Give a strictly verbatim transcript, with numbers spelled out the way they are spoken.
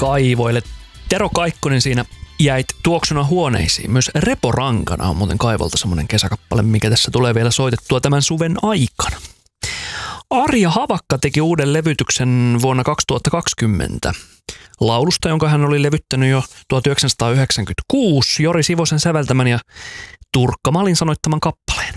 kaivoille. Tero Kaikkonen siinä jäit tuoksuna huoneisiin. Myös Repo Rankana on muuten Kaivolta semmoinen kesäkappale, mikä tässä tulee vielä soitettua tämän suven aikana. Arja Havakka teki uuden levytyksen vuonna kaksituhattakaksikymmentä laulusta, jonka hän oli levyttänyt jo tuhatyhdeksänsataayhdeksänkymmentäkuusi Jori Sivosen säveltämän ja Turkka Malin sanoittaman kappaleen.